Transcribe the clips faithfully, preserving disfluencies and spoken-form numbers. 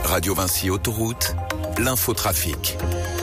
Radio Vinci Autoroute, l'infotrafic.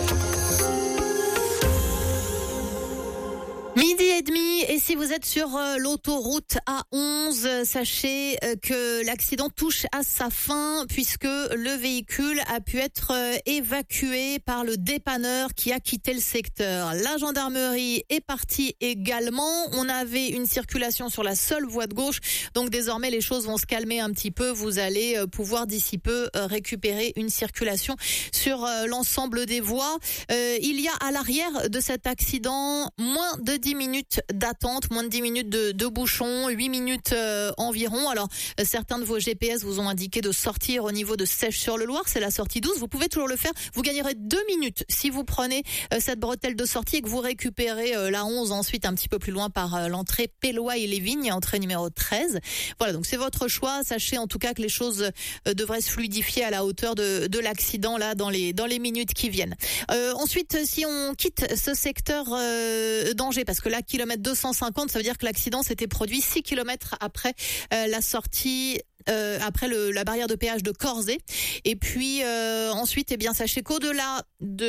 Midi et demi, et si vous êtes sur euh, l'autoroute A onze, sachez euh, que l'accident touche à sa fin puisque le véhicule a pu être euh, évacué par le dépanneur qui a quitté le secteur. La gendarmerie est partie également. On avait une circulation sur la seule voie de gauche, donc désormais les choses vont se calmer un petit peu. Vous allez euh, pouvoir d'ici peu euh, récupérer une circulation sur euh, l'ensemble des voies. Euh, il y a à l'arrière de cet accident moins de dix minutes d'attente, moins de dix minutes de, de bouchon, huit minutes euh, environ. Alors, euh, certains de vos G P S vous ont indiqué de sortir au niveau de Sèche-sur-le-Loir, c'est la sortie douze. Vous pouvez toujours le faire. Vous gagnerez deux minutes si vous prenez euh, cette bretelle de sortie et que vous récupérez euh, la onze ensuite un petit peu plus loin par euh, l'entrée Pélois et les Vignes, entrée numéro treize. Voilà, donc c'est votre choix. Sachez en tout cas que les choses euh, devraient se fluidifier à la hauteur de, de l'accident là dans les dans les minutes qui viennent. Euh, ensuite, si on quitte ce secteur euh, danger, parce que là, kilomètre deux cent cinquante, ça veut dire que l'accident s'était produit six kilomètres après euh, la sortie Euh, après le, la barrière de péage de Corzé. Et puis euh, ensuite, eh bien, sachez qu'au-delà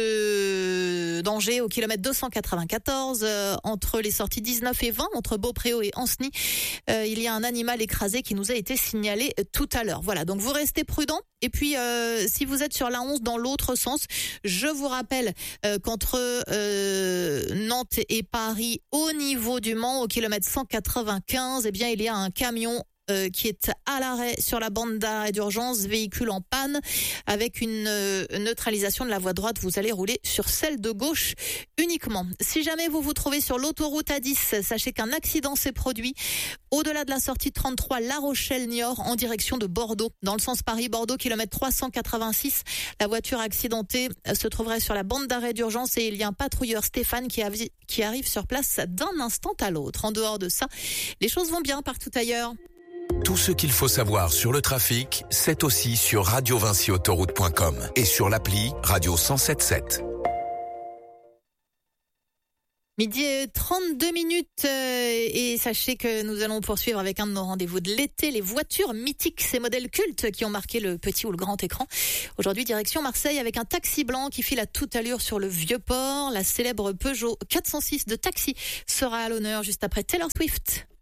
de d'Angers, au kilomètre deux cent quatre-vingt-quatorze, euh, entre les sorties dix-neuf et vingt, entre Beaupréau et Ancenis, euh, il y a un animal écrasé qui nous a été signalé tout à l'heure. Voilà, donc vous restez prudents. Et puis, euh, si vous êtes sur la onze dans l'autre sens, je vous rappelle euh, qu'entre euh, Nantes et Paris, au niveau du Mans, au kilomètre cent quatre-vingt-quinze, eh bien, il y a un camion Euh, qui est à l'arrêt sur la bande d'arrêt d'urgence, véhicule en panne, avec une euh, neutralisation de la voie droite. Vous allez rouler sur celle de gauche uniquement. Si jamais vous vous trouvez sur l'autoroute A dix, sachez qu'un accident s'est produit au-delà de la sortie trente-trois La Rochelle-Niort en direction de Bordeaux. Dans le sens Paris-Bordeaux, kilomètre trois cent quatre-vingt-six, la voiture accidentée se trouverait sur la bande d'arrêt d'urgence et il y a un patrouilleur Stéphane qui, avi- qui arrive sur place d'un instant à l'autre. En dehors de ça, les choses vont bien partout ailleurs. Tout ce qu'il faut savoir sur le trafic, c'est aussi sur radio vinci autoroute point com et sur l'appli Radio cent sept sept. Midi et trente-deux minutes euh, et sachez que nous allons poursuivre avec un de nos rendez-vous de l'été, les voitures mythiques, ces modèles cultes qui ont marqué le petit ou le grand écran. Aujourd'hui, direction Marseille avec un taxi blanc qui file à toute allure sur le Vieux-Port. La célèbre Peugeot quatre cent six de taxi sera à l'honneur juste après Taylor Swift.